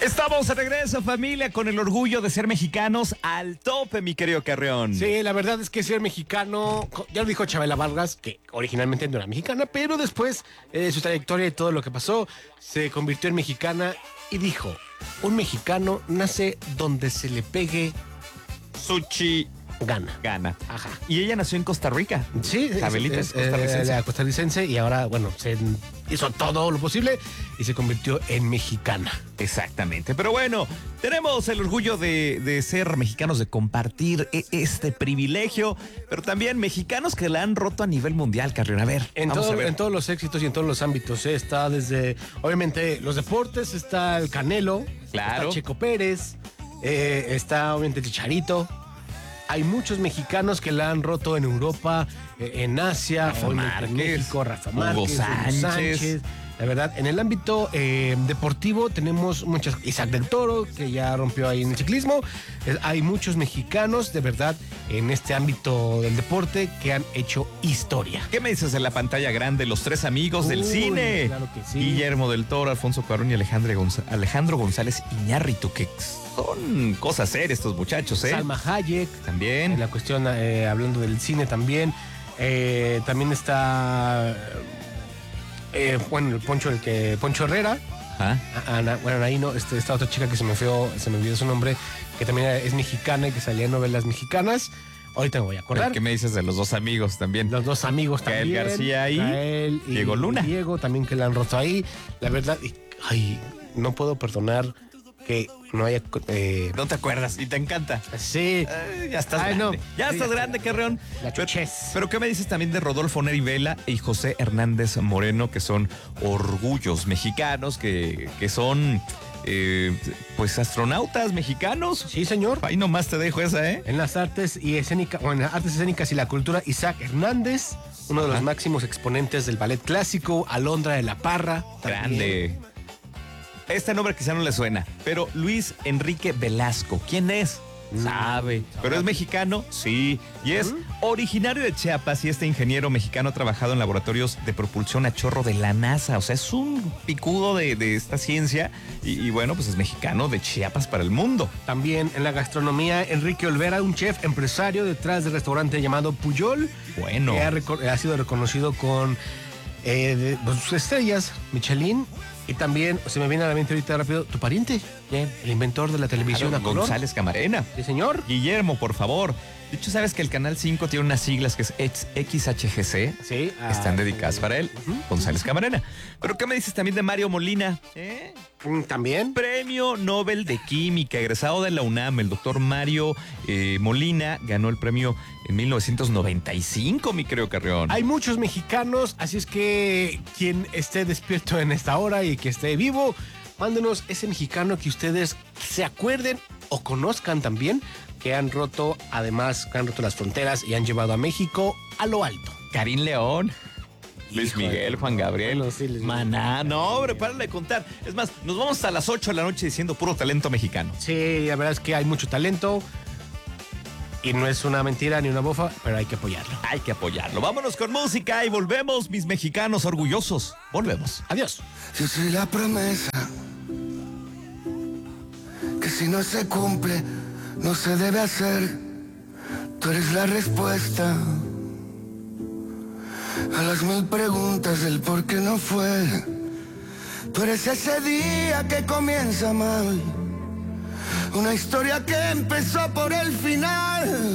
Estamos de regreso, familia, con el orgullo de ser mexicanos al tope, mi querido Carrión. Sí, la verdad es que ser mexicano, ya lo dijo Chabela Vargas, que originalmente no era mexicana, pero después su trayectoria y todo lo que pasó, se convirtió en mexicana y dijo, un mexicano nace donde se le pegue Sushi gana. Ajá. Y ella nació en Costa Rica. Sí, Chabelita es costarricense. Costarricense y ahora, bueno, se hizo todo lo posible y se convirtió en mexicana. Exactamente. Pero bueno, tenemos el orgullo de ser mexicanos, de compartir este privilegio, pero también mexicanos que la han roto a nivel mundial, Carrión. A ver, En todos los éxitos y en todos los ámbitos. Está desde, obviamente, los deportes, está el Canelo, Claro. está Checo Pérez, está obviamente el Chicharito. Hay muchos mexicanos que la han roto en Europa, en Asia, obviamente en México, Rafa Márquez, Hugo Hugo Sánchez. La verdad, en el ámbito deportivo tenemos muchas. Isaac del Toro, que ya rompió ahí en el ciclismo. Hay muchos mexicanos, de verdad, en este ámbito del deporte que han hecho historia. ¿Qué me dices de la pantalla grande? Los tres amigos del cine. Claro que sí. Guillermo del Toro, Alfonso Cuarón y Alejandro González Iñárritu, que son cosas serias estos muchachos, ¿eh? Salma Hayek. También. En la cuestión, hablando del cine también. También está... el Poncho Herrera. Ahí no, esta otra chica que se me olvidó su nombre, que también es mexicana y que salía en novelas mexicanas. Ahorita me voy a acordar. ¿Qué me dices de los dos amigos también? Los dos amigos Gael también. García y Diego Luna. Diego también, que la han roto ahí. La verdad, no puedo perdonar que no haya... No te acuerdas y te encanta. Sí. Ya estás grande. No. Ya estás grande, Carrión. La chuchez. Pero ¿qué me dices también de Rodolfo Neri Vela y José Hernández Moreno, que son orgullos mexicanos, que son pues astronautas mexicanos? Sí, señor. Ahí nomás te dejo esa, ¿eh? En las artes y en las artes escénicas y la cultura, Isaac Hernández, uno de los máximos exponentes del ballet clásico, Alondra de la Parra. Grande. Este nombre quizá no le suena, pero Luis Enrique Velasco, ¿quién es? Sabe. ¿Pero es mexicano? Sí. Y es originario de Chiapas y este ingeniero mexicano ha trabajado en laboratorios de propulsión a chorro de la NASA. O sea, es un picudo de esta ciencia y bueno, pues es mexicano de Chiapas para el mundo. También en la gastronomía, Enrique Olvera, un chef empresario detrás del restaurante llamado Puyol. Bueno. Que ha sido reconocido con sus estrellas, Michelin. Y también, se me viene a la mente ahorita rápido, tu pariente. ¿Quién? El inventor de la televisión a color. González Camarena. Sí, señor. Guillermo, por favor. De hecho, ¿sabes que el Canal 5 tiene unas siglas que es XHGC? Sí. Están dedicadas para él, González Camarena. Pero ¿qué me dices también de Mario Molina? También. Premio Nobel de Química, egresado de la UNAM. El doctor Mario Molina ganó el premio en 1995, mi querido Carrión. Hay muchos mexicanos, así es que quien esté despierto en esta hora y que esté vivo, mándenos ese mexicano que ustedes se acuerden o conozcan también, que han roto las fronteras y han llevado a México a lo alto. Karim León. Luis Miguel, Juan Gabriel, Bueno, sí, Maná. No, hombre, párale de contar. Es más, nos vamos hasta las 8 de la noche diciendo puro talento mexicano. Sí, la verdad es que hay mucho talento. Y no es una mentira ni una bofa, pero hay que apoyarlo. Hay que apoyarlo. Vámonos con música y volvemos, mis mexicanos orgullosos. Volvemos. Adiós. Yo soy la promesa que si no se cumple, no se debe hacer. Tú eres la respuesta a las 1000 preguntas del por qué no fue. Tú eres ese día que comienza mal, una historia que empezó por el final.